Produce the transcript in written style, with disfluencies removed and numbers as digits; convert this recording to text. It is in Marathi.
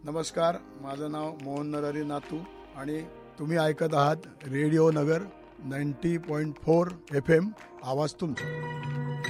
नमस्कार, माझं नाव मोहन नरहरी नातू आणि तुम्ही ऐकत आहात रेडिओ नगर 90.4 FM. आवाज तुमचा.